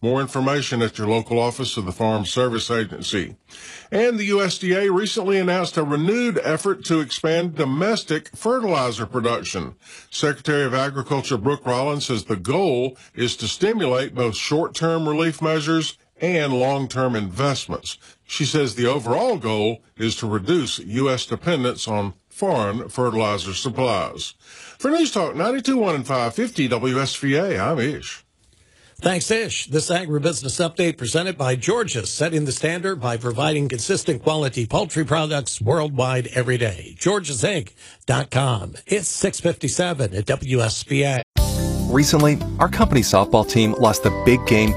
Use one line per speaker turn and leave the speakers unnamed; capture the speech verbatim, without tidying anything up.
More information at your local office of the Farm Service Agency. And the U S D A recently announced a renewed effort to expand domestic fertilizer production. Secretary of Agriculture Brooke Rollins says the goal is to stimulate both short-term relief measures and long-term investments. She says the overall goal is to reduce U S dependence on foreign fertilizer supplies. For News Talk ninety-two point one and five fifty W S V A, I'm Ish.
Thanks, Ish. This agribusiness update presented by Georgia, setting the standard by providing consistent quality poultry products worldwide every day. georgias egg dot com. It's six fifty-seven at W S V A.
Recently, our company softball team lost the big game